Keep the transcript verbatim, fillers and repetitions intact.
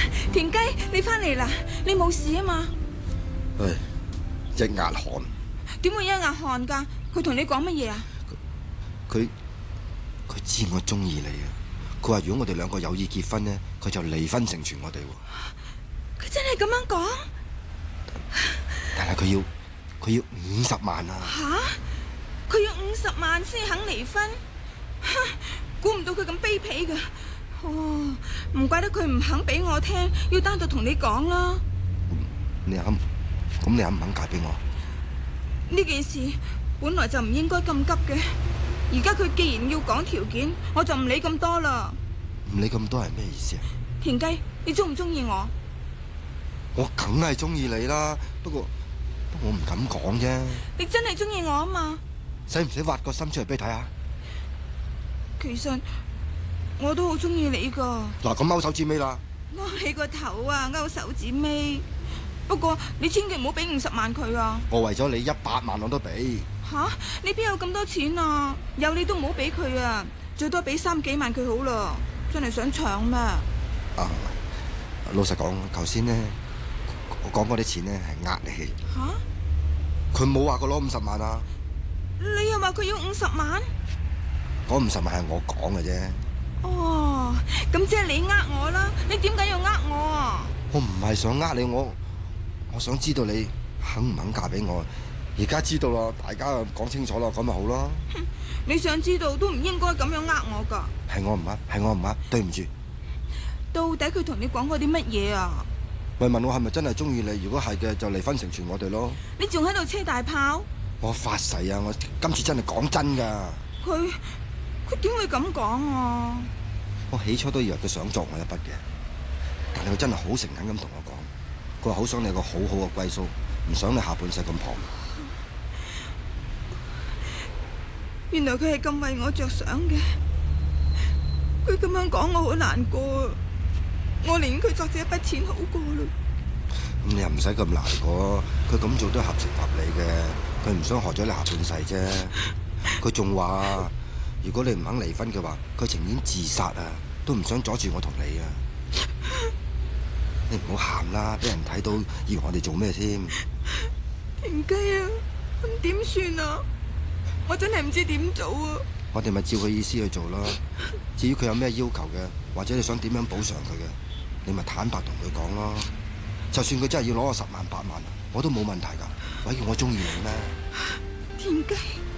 田雞，你翻嚟啦？你冇事啊嘛？ 唉，一額汗。 點會一額汗噶？佢同你講乜嘢啊？ 佢佢知我中意你啊！佢話如果我哋兩個有意結婚呢，佢就離婚成全我哋。 佢真係咁樣講？ 但係佢要佢要五十萬啊！ 吓？佢要五十萬先肯離婚？估唔到佢咁卑鄙噶。哦，唔怪得佢唔肯俾我聽，要單獨同你講啦。 你肯？咁你肯唔肯嫁俾我？ 呢件事本來就唔應該咁急嘅，而家佢既然要講條件，我就唔理咁多啦。 唔理咁多係咩意思啊？ 田雞，你中唔中意我？ 我梗係中意你啦，不過不過我唔敢講啫。 你真係中意我啊嘛？ 使唔使挖個心出嚟俾你睇下？ 其實我都好中意你噶。 嗱，咁勾手指尾啦。 勾你個頭啊，勾手指尾。不過你千祈唔好俾五十萬佢啊！ 我為咗你一百萬我都俾。 吓？你邊有咁多錢啊？有你都唔好俾佢啊！最多俾三幾萬佢好啦。真係想搶咩？ 啊，老實講，頭先呢，我講嗰啲錢呢係呃你。吓？佢冇話過攞五十萬啊！ 你又話佢要五十萬？ 嗰五十萬係我講嘅啫。 哦，咁即係你呃我啦？你點解要呃我啊？ 我唔係想呃你，我我想知道你肯唔肯嫁俾我。而家知道啦，大家講清楚啦，咁咪好咯。 你想知道都唔應該咁樣呃我噶。 係我唔呃，係我唔呃，對唔住。 到底佢同你講過啲乜嘢啊？ 咪問我係咪真係中意你？如果係嘅，就離婚成全我哋咯。 你仲喺度車大炮？ 我發誓啊！我今次真係講真噶。 佢佢點會咁講啊？ 我起初都以為佢想作我一筆嘅，但係佢真係好誠懇咁同我講，佢話好想你有個好好嘅歸宿，唔想你下半世咁彷徨。 原來佢係咁為我着想嘅，佢咁樣講我好難過，我寧願佢作這一筆錢好過啦。 咁你又唔使咁難過，佢咁做都合情合理嘅，佢唔想害咗你下半世啫。佢仲話，如果你唔肯離婚嘅話，佢情願自殺啊，都唔想阻住我同你啊。你唔好喊啦，俾人睇到以為我哋做咩添。 田雞啊，咁點算啊？我真係唔知點做啊！ 我哋咪照佢意思去做咯。至於佢有咩要求嘅，或者你想點樣補償佢嘅，你咪坦白同佢講咯。就算佢真係要攞我十萬八萬，我都冇問題噶。鬼叫我中意你咩？ 田雞。